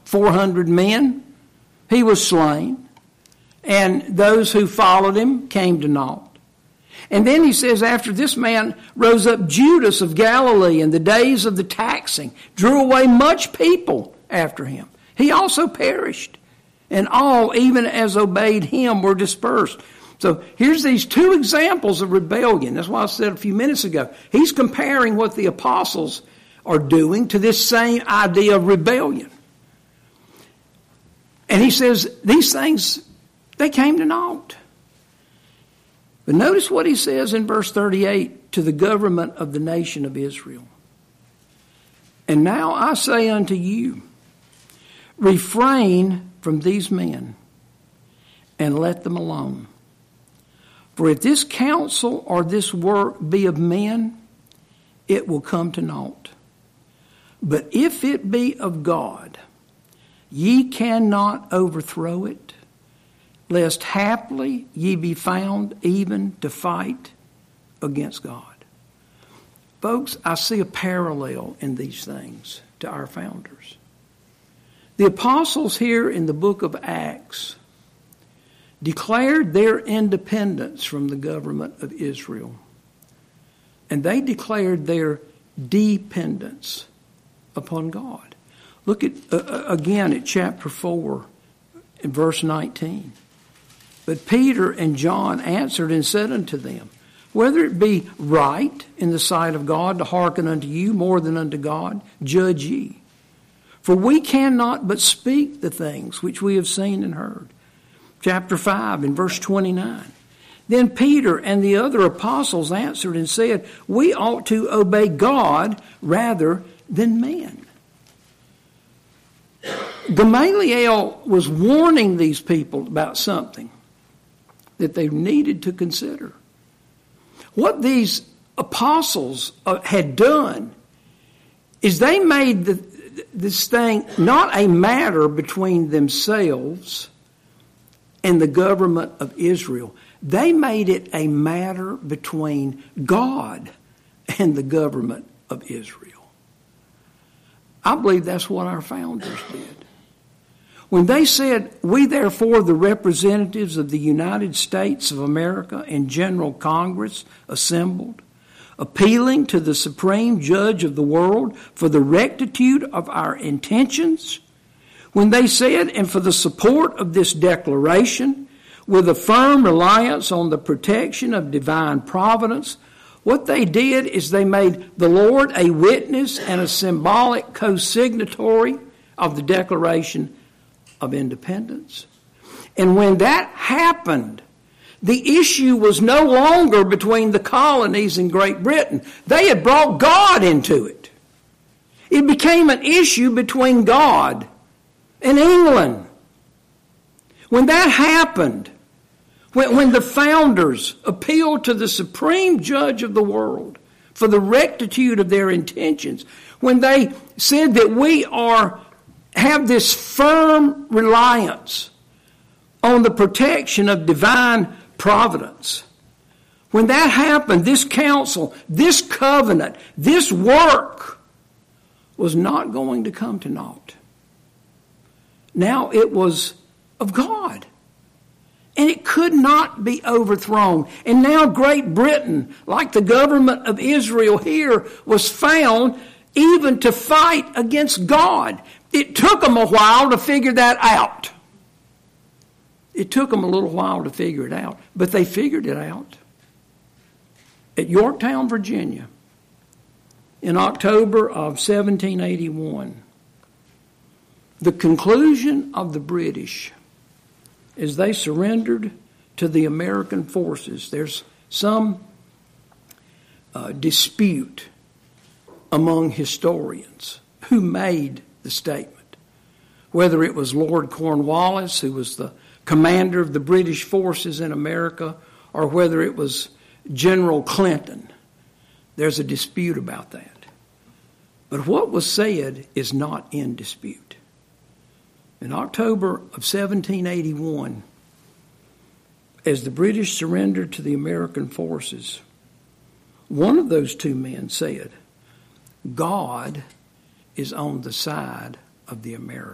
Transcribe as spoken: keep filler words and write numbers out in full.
four hundred men. He was slain. And those who followed him came to naught. And then he says, after this man rose up Judas of Galilee in the days of the taxing, drew away much people after him. He also perished. And all, even as obeyed him, were dispersed. So here's these two examples of rebellion. That's why I said a few minutes ago. He's comparing what the apostles are doing to this same idea of rebellion. And he says these things, they came to naught. But notice what he says in verse thirty-eight to the government of the nation of Israel. And now I say unto you, refrain from these men and let them alone. For if this counsel or this work be of men, it will come to naught. But if it be of God, ye cannot overthrow it, lest haply ye be found even to fight against God. Folks, I see a parallel in these things to our founders. The apostles here in the book of Acts declared their independence from the government of Israel. And they declared their dependence upon God. Look at uh, again at chapter four in verse nineteen. But Peter and John answered and said unto them, whether it be right in the sight of God to hearken unto you more than unto God, judge ye. For we cannot but speak the things which we have seen and heard. Chapter five in verse twenty-nine. Then Peter and the other apostles answered and said, we ought to obey God rather than men. Gamaliel was warning these people about something that they needed to consider. What these apostles had done is they made the, this thing not a matter between themselves and the government of Israel. They made it a matter between God and the government of Israel. I believe that's what our founders did. When they said, we therefore, the representatives of the United States of America and General Congress assembled, appealing to the supreme judge of the world for the rectitude of our intentions, when they said, and for the support of this declaration, with a firm reliance on the protection of divine providence, what they did is they made the Lord a witness and a symbolic co-signatory of the Declaration of Independence. And when that happened, the issue was no longer between the colonies and Great Britain. They had brought God into it. It became an issue between God and England. When that happened, when, when the founders appealed to the supreme judge of the world for the rectitude of their intentions, when they said that we are have this firm reliance on the protection of divine providence. When that happened, this counsel, this covenant, this work was not going to come to naught. Now it was of God. And it could not be overthrown. And now Great Britain, like the government of Israel here, was found even to fight against God. It took them a while to figure that out. It took them a little while to figure it out, but they figured it out. At Yorktown, Virginia, in October of seventeen eighty-one, the conclusion of the British as they surrendered to the American forces. There's some uh, dispute among historians who made the statement, whether it was Lord Cornwallis, who was the commander of the British forces in America, or whether it was General Clinton. There's a dispute about that. But what was said is not in dispute. In October of seventeen eighty-one, as the British surrendered to the American forces, one of those two men said, God is on the side of the Americans.